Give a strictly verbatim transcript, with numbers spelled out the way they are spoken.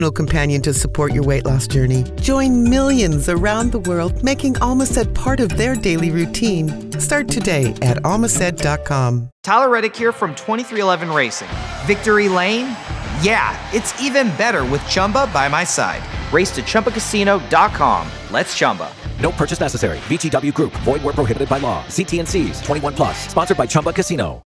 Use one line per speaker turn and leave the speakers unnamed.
companion to support your weight loss journey. Join millions around the world making Almost part of their daily routine. Start today at almost dot com.
Tyler Reddick here from twenty-three eleven Racing. Victory Lane? Yeah, it's even better with Chumba by my side. Race to Chumba Casino dot com. Let's Chumba.
No purchase necessary. V G W Group. Void where prohibited by law. See T and C's. twenty-one plus. Sponsored by Chumba Casino.